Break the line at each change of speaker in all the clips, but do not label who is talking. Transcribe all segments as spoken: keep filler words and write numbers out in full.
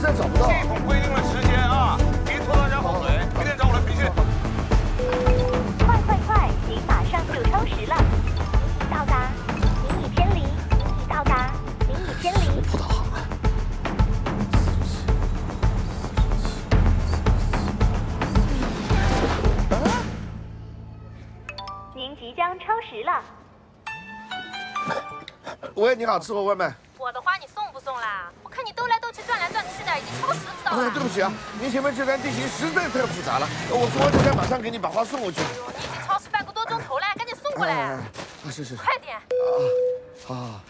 在找不到。
系统规定了时间啊，别拖大家后腿，明天找我来培训。
快快快！您马上就超时了，您已到达，您已偏离，您已到达，您已偏离。
不导航了。
您即将超时了。
喂，你好，吃过外卖。
我的话你送不送啦？我看你兜来兜去、转来转去的，已经超时了，知道吧？
哎，对不起啊，您前面这段地形实在太复杂了，我说完这边马上给你把话送过去。
哎呦，你已经超时半个多钟头了，赶紧送过来！
啊，是是。
快点！
啊啊！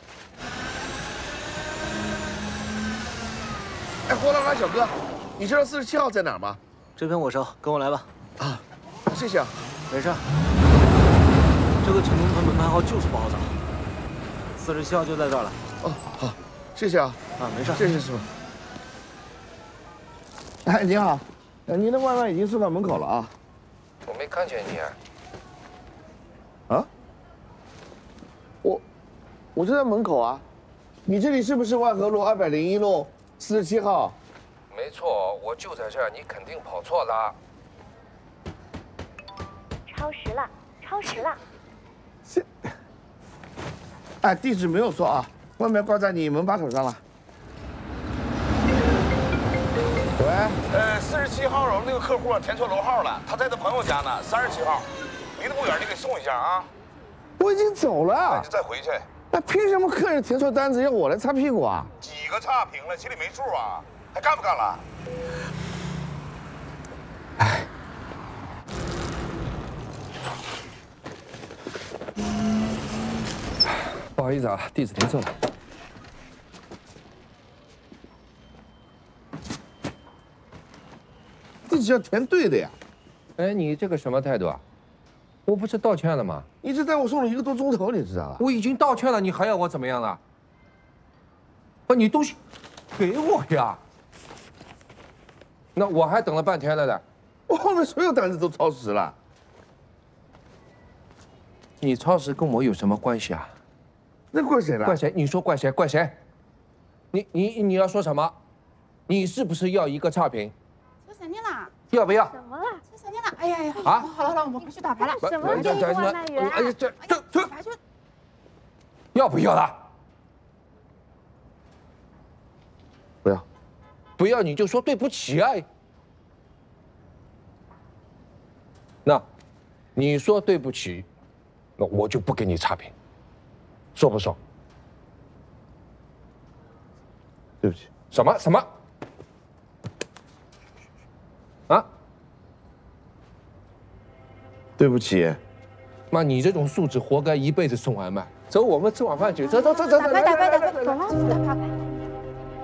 哎，货拉拉小哥，你知道四十七号在哪儿吗？
这边我熟，跟我来吧。
啊，谢谢啊。
没事。这个城中村门牌号就是不好找，四十七号就在这儿了。
哦，好，谢谢啊。
啊，没事。
谢谢师傅。哎，你好，您的外卖已经送到门口了啊。
我没看见你啊。
啊？我，我就在门口啊。你这里是不是万和路二百零一路四十七号？
没错，我就在这儿，你肯定跑错了。
超时了，超时了。
是。哎，地址没有错啊，外卖挂在你门把手上了。喂，
呃，四十七号楼那个客户填错楼号了，他在他朋友家呢，三十七号，离得不远，你给送一下啊。
我已经走了。
那就再回去。
那凭什么客人填错单子要我来擦屁股啊？
几个差评了，心里没数啊？还干不干了？
哎。
不好意思啊，地址填错了。
地址要填对的呀。
哎，你这个什么态度啊？我不是道歉了吗？
一直带我送了一个多钟头，你知道吧？
我已经道歉了，你还要我怎么样了？不，你东西给我呀！那我还等了半天了呢。
我后面所有单子都超时了。
你超时跟我有什么关系啊？
那怪谁了？
怪谁？你说怪谁？怪谁？你你你要说什么？你是不是要一个差评？
车闪电了？
要不要？
怎么了？
车闪电了！哎呀呀！
啊！
好了好了，我们回去打牌了。
什么地方外卖员？
哎呀，这这这
牌去。
要不要了？
不要。
不要你就说对不起啊。那，你说对不起，那我就不给你差评，说不说？
对不起。
什么什么？啊？
对不起。
妈，你这种素质活该一辈子送外卖。走，我们吃晚饭去。走走走走走，
打牌打牌打牌，走了，打牌。